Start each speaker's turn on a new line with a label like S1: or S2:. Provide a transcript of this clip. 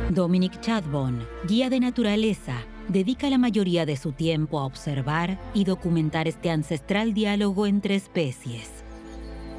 S1: Dominic Chadbourne, guía de naturaleza, dedica la mayoría de su tiempo a observar y documentar este ancestral diálogo entre especies.